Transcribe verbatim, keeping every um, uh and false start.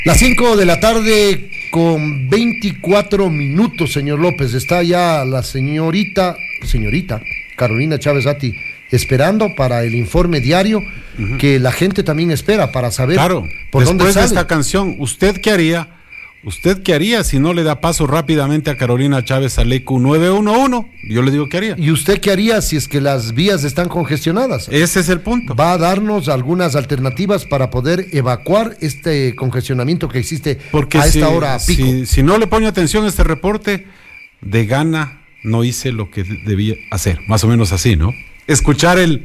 Las cinco de la tarde con veinticuatro minutos, señor López. Está ya la señorita, señorita Carolina Chávez Ratti esperando para el informe diario, uh-huh, que la gente también espera para saber, claro, por dónde sale. Después de esta canción, ¿usted qué haría? ¿Usted qué haría si no le da paso rápidamente a Carolina Chávez al E Q nueve uno uno? Yo le digo qué haría. ¿Y usted qué haría si es que las vías están congestionadas? Ese es el punto. Va a darnos algunas alternativas para poder evacuar este congestionamiento que existe. Porque a si, esta hora pico. Si, si no le pone atención a este reporte, de gana no hice lo que debía hacer. Más o menos así, ¿no? Escuchar el